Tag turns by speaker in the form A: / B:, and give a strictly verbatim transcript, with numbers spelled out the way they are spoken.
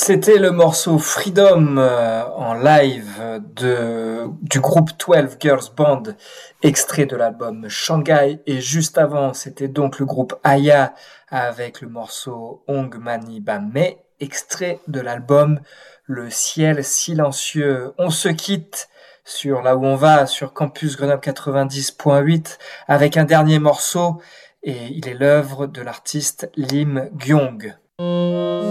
A: C'était le morceau Freedom euh, en live de, du groupe douze Girls Band, extrait de l'album Shanghai. Et juste avant, c'était donc le groupe Aya avec le morceau Ong Mani Bame, extrait de l'album Le Ciel Silencieux. On se quitte sur là où on va, sur Campus Grenoble quatre-vingt-dix point huit, avec un dernier morceau, et il est l'œuvre de l'artiste Lim Gyong.